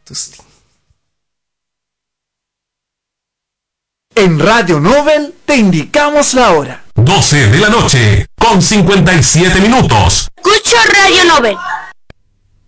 Tusti. En Radio Nobel te indicamos la hora. 12 de la noche, con 57 minutos. Escucho Radio Nobel.